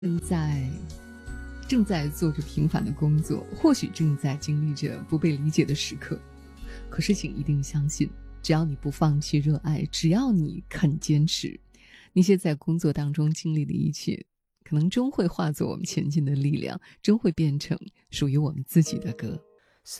正在做着平凡的工作，或许正在经历着不被理解的时刻。可是请一定相信，只要你不放弃热爱，只要你肯坚持，那些在工作当中经历的一切，可能终会化作我们前进的力量，终会变成属于我们自己的歌。